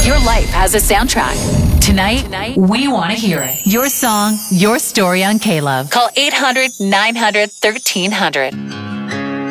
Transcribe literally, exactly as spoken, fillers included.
Your life has a soundtrack. Tonight, Tonight we want to hear it. Your song, your story on K-Love. Call eight hundred nine hundred thirteen hundred.